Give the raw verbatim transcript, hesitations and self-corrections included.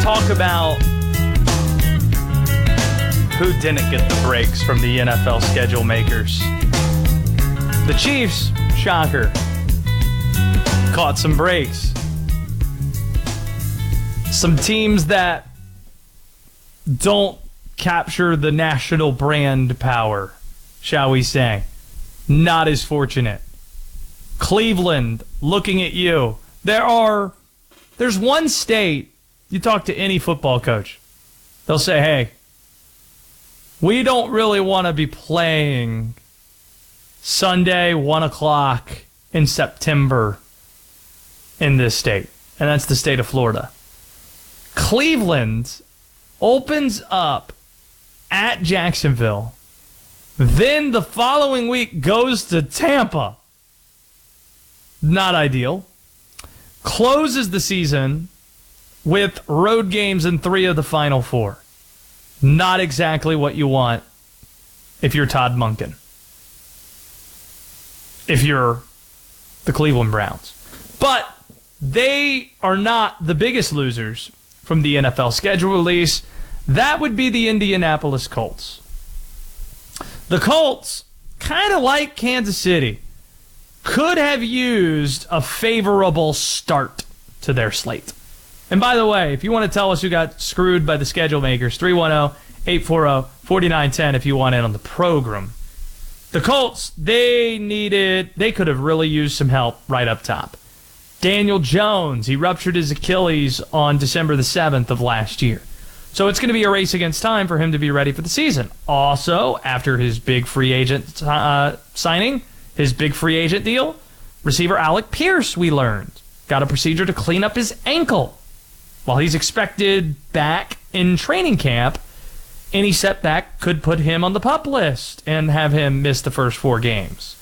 talk about who didn't get the breaks from the N F L schedule makers. The Chiefs, shocker, caught some breaks. Some teams that don't capture the national brand power, shall we say, not as fortunate. Cleveland, looking at you. There are, there's one state, you talk to any football coach, they'll say, hey, we don't really want to be playing Sunday, one o'clock in September in this state. And that's the state of Florida. Cleveland opens up at Jacksonville. Then the following week goes to Tampa. Not ideal. Closes the season with road games in three of the final four. Not exactly what you want if you're Todd Monken. If you're the Cleveland Browns. But they are not the biggest losers from the N F L schedule release. That would be the Indianapolis Colts. The Colts, kind of like Kansas City, could have used a favorable start to their slate. And by the way, if you want to tell us who got screwed by the schedule makers, three one zero, eight four zero, four nine one zero if you want in on the program. The Colts, they needed, they could have really used some help right up top. Daniel Jones, he ruptured his Achilles on December the seventh of last year. So it's going to be a race against time for him to be ready for the season. Also, after his big free agent uh, signing, his big free agent deal, receiver Alec Pierce, we learned, got a procedure to clean up his ankle. While he's expected back in training camp, any setback could put him on the PUP list and have him miss the first four games.